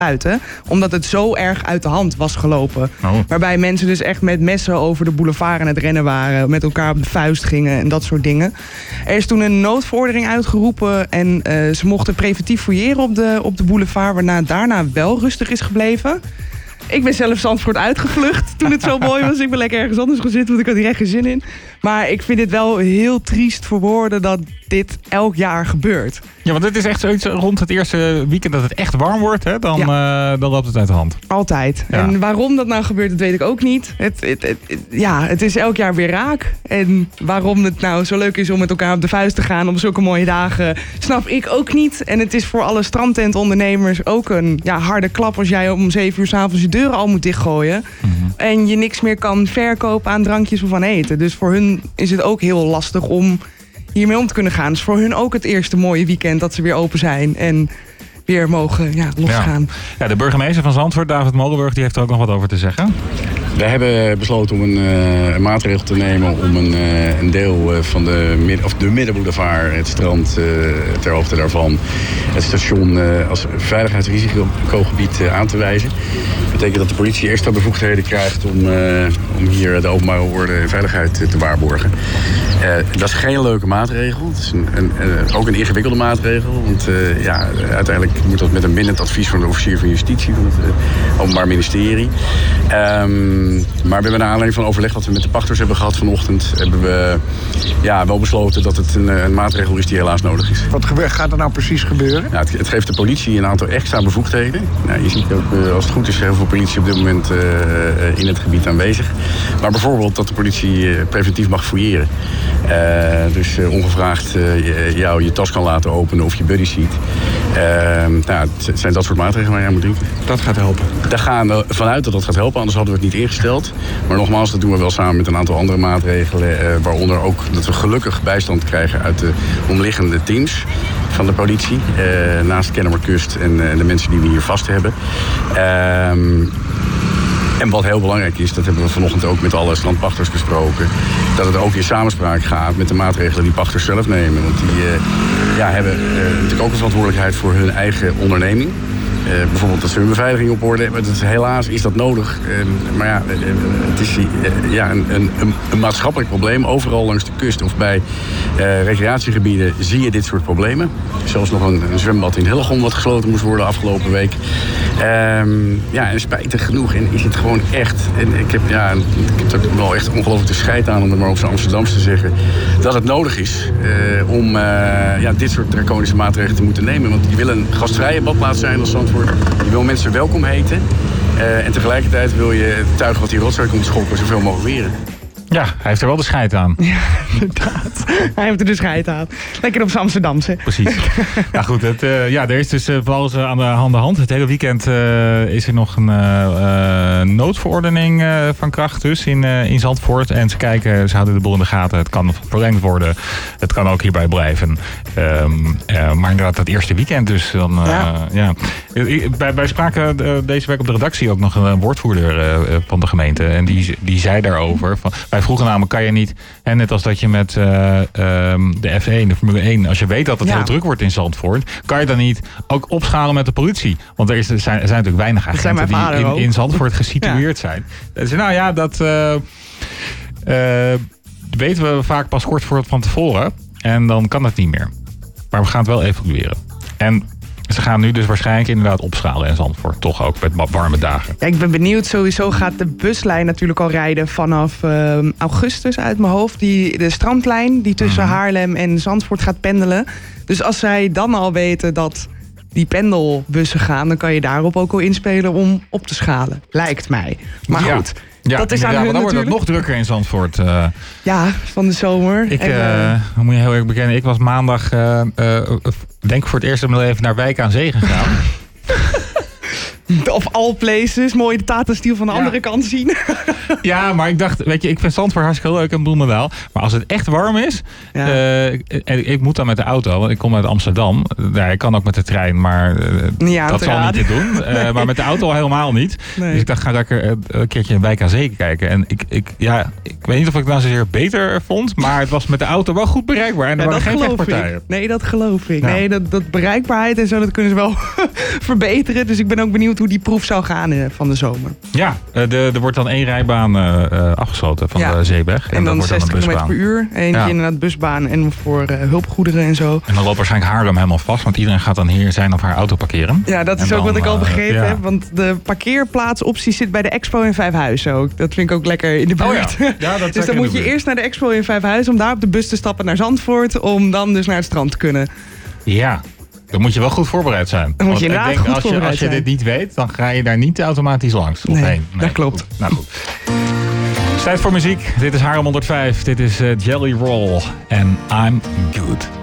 buiten. Omdat het zo erg uit de hand was gelopen. Oh. Waarbij mensen dus echt met messen over de boulevard aan het rennen waren. Met elkaar op de vuist gingen en dat soort dingen. Er is toen een noodverordening uitgeroepen. En ze mochten preventief fouilleren op de boulevard. Waarna het daarna wel rustig is gebleven. Ik ben zelf Zandvoort uitgevlucht toen het zo mooi was. Ik ben lekker ergens anders gaan zitten, want ik had hier echt geen zin in. Maar ik vind het wel heel triest voor woorden dat dit elk jaar gebeurt. Ja, want het is echt zoiets rond het eerste weekend dat het echt warm wordt. Hè? Dan loopt het uit de hand. Altijd. Ja. En waarom dat nou gebeurt, dat weet ik ook niet. Het is elk jaar weer raak. En waarom het nou zo leuk is om met elkaar op de vuist te gaan op zulke mooie dagen, snap ik ook niet. En het is voor alle strandtentondernemers ook een harde klap als jij om 7 uur 's avonds je deuren al moet dichtgooien. Mm-hmm. En je niks meer kan verkopen aan drankjes of aan eten. Dus voor hun is het ook heel lastig om hiermee om te kunnen gaan. Dus voor hun ook het eerste mooie weekend dat ze weer open zijn en weer mogen losgaan. Ja, de burgemeester van Zandvoort, David Molenburg, die heeft er ook nog wat over te zeggen. We hebben besloten om een maatregel te nemen om een deel van de middenboulevard, het strand ter hoogte daarvan, het station als veiligheidsrisicogebied aan te wijzen. Dat betekent dat de politie extra bevoegdheden krijgt om hier de openbare orde en veiligheid te waarborgen. Dat is geen leuke maatregel. Het is ook een ingewikkelde maatregel. Want uiteindelijk moet dat met een bindend advies van de officier van justitie van het Openbaar Ministerie. Maar we hebben naar aanleiding van overleg wat we met de pachters hebben gehad vanochtend, hebben we wel besloten dat het een maatregel is die helaas nodig is. Wat gaat er nou precies gebeuren? Nou, het geeft de politie een aantal extra bevoegdheden. Nou, je ziet ook, als het goed is, heel veel politie op dit moment in het gebied aanwezig. Maar bijvoorbeeld dat de politie preventief mag fouilleren. Dus ongevraagd jou je tas kan laten openen of je buddy ziet. Het zijn dat soort maatregelen waar jij moet denken. Dat gaat helpen. Daar gaan we vanuit dat gaat helpen, anders hadden we het niet ingesteld. Maar nogmaals, dat doen we wel samen met een aantal andere maatregelen. Waaronder ook dat we gelukkig bijstand krijgen uit de omliggende teams van de politie. Naast Kennemerkust en de mensen die we hier vast hebben. En wat heel belangrijk is, dat hebben we vanochtend ook met alle strandpachters besproken, dat het ook in samenspraak gaat met de maatregelen die pachters zelf nemen. Want die hebben natuurlijk ook een verantwoordelijkheid voor hun eigen onderneming. Bijvoorbeeld dat ze hun beveiliging op orde hebben. Helaas is dat nodig. Maar het is een maatschappelijk probleem. Overal langs de kust of bij recreatiegebieden zie je dit soort problemen. Zelfs nog een zwembad in Hillegom wat gesloten moest worden afgelopen week. En spijtig genoeg. En is het gewoon echt. En ik heb er wel echt ongelooflijk de scheid aan om het maar op zijn Amsterdams te zeggen. Dat het nodig is om dit soort draconische maatregelen te moeten nemen. Want je wil een gastvrije badplaats zijn als Zandvoort. Je wil mensen welkom heten. En tegelijkertijd wil je het tuig wat die rotzooi komt schoppen zoveel mogelijk weren. Ja, hij heeft er wel de scheid aan. Inderdaad. Hij heeft er de scheid aan. Lekker op zijn Amsterdamse. Precies. Ja goed, er is dus van alles aan de hand. Het hele weekend is er nog een noodverordening van kracht dus in Zandvoort. En ze houden de boel in de gaten. Het kan verlengd worden. Het kan ook hierbij blijven. Maar inderdaad, dat eerste weekend dus. Wij spraken deze week op de redactie ook nog een woordvoerder van de gemeente. En die zei daarover. Wij vroegen namelijk, kan je niet, net als dat je met de F1, de Formule 1, als je weet dat het heel druk wordt in Zandvoort, kan je dan niet ook opschalen met de politie? Want er zijn natuurlijk weinig agenten die in Zandvoort gesitueerd zijn. Dus dat weten we vaak pas kort van tevoren. En dan kan dat niet meer. Maar we gaan het wel evalueren. En ze gaan nu dus waarschijnlijk inderdaad opschalen in Zandvoort. Toch ook met warme dagen. Ja, ik ben benieuwd. Sowieso gaat de buslijn natuurlijk al rijden vanaf augustus uit mijn hoofd. De strandlijn die tussen Haarlem en Zandvoort gaat pendelen. Dus als zij dan al weten dat die pendelbussen gaan, dan kan je daarop ook al inspelen om op te schalen. Lijkt mij. Maar goed. Ja, dat is aan hun dan wordt het natuurlijk nog drukker in Zandvoort. Van de zomer. Dan moet je heel erg bekennen. Ik was maandag, denk voor het eerst in mijn leven naar Wijk aan Zee gegaan. Of all places, mooi de Tata Steel van de andere kant zien. Ja, maar ik dacht, weet je, ik vind Zandvoort hartstikke leuk en Bloemendaal. Maar als het echt warm is, en ik moet dan met de auto, want ik kom uit Amsterdam. Ik kan ook met de trein, maar dat zal niet te doen. Nee. Maar met de auto al helemaal niet. Nee. Dus ik dacht, ga lekker een keertje in Wijk aan Zee kijken. En ik weet niet of ik het nou zozeer beter vond, maar het was met de auto wel goed bereikbaar. En er waren geen vechtpartijen. Nee, dat geloof ik. Ja. Nee, dat bereikbaarheid en zo, dat kunnen ze wel verbeteren. Dus ik ben ook benieuwd hoe die proef zou gaan van de zomer. Ja, er wordt dan 1 rijbaan afgesloten van de Zeeberg. En dan 60 km per uur. Eentje inderdaad busbaan en voor hulpgoederen en zo. En dan loopt waarschijnlijk Haarlem helemaal vast, want iedereen gaat dan hier zijn of haar auto parkeren. Ja, dat is ook wat ik al begrepen heb. Want de parkeerplaatsoptie zit bij de Expo in Vijfhuizen ook. Dat vind ik ook lekker in de buurt. Dat dus dan moet je eerst naar de Expo in Vijfhuizen om daar op de bus te stappen naar Zandvoort. Om dan dus naar het strand te kunnen. Ja. Dan moet je wel goed voorbereid zijn. Dan moet je inderdaad goed voorbereid zijn. Als je dit niet weet, dan ga je daar niet automatisch langs. Nee, dat klopt. Goed. Nou goed. Tijd voor muziek. Dit is Haarlem 105. Dit is Jelly Roll en I'm Good.